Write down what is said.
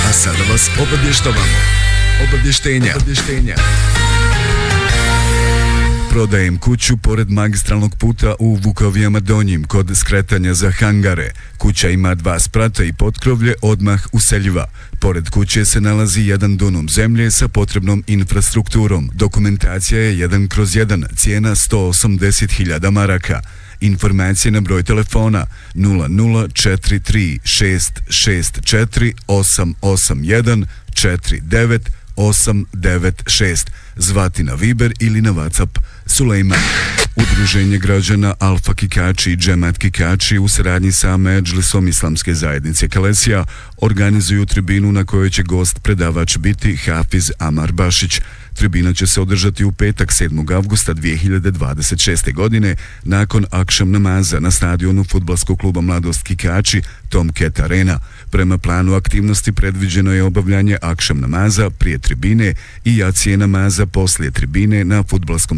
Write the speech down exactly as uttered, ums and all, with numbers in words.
A sada vas obavještavamo. Obavještenja. Obavještenja. Prodajem kuću pored magistralnog puta u Vukovijama Donjim kod skretanja za hangare. Kuća ima dva sprata i potkrovlje odmah useljiva. Pored kuće se nalazi jedan dunum zemlje sa potrebnom infrastrukturom. Dokumentacija je jedan kroz jedan, cijena sto osamdeset hiljada maraka. Informacije na broj telefona nula nula četiri tri šest šest četiri osam osam jedan četiri devet osam devet šest. Zvati na Viber ili na WhatsApp. Sulejman. Udruženje građana Alfa Kikači i Džemat Kikači u saradnji sa Medžlisom Islamske zajednice Kalesija organizuju tribinu na kojoj će gost predavač biti Hafiz Amar Bašić. Tribina će se održati u petak sedmog avgusta dvije hiljade dvadeset šeste. godine nakon akšam namaza na stadionu fudbalskog kluba Mladost Kikači Tomcat Arena. Prema planu aktivnosti predviđeno je obavljanje akšam namaza prije tribine i jacije namaza poslije tribine na fudbalskom